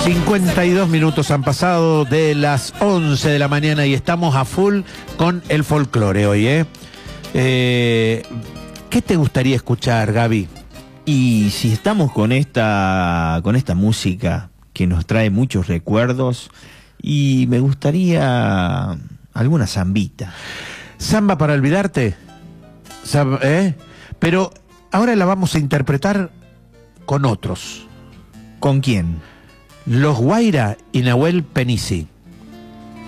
52 minutos han pasado de las 11 de la mañana y estamos a full con el folclore hoy, ¿eh? ¿Qué te gustaría escuchar, Gaby? Y si estamos con esta música que nos trae muchos recuerdos, y me gustaría alguna zambita. ¿Samba para olvidarte? Pero ahora la vamos a interpretar con otros. ¿Con quién? Los Guaira y Nahuel Penisi.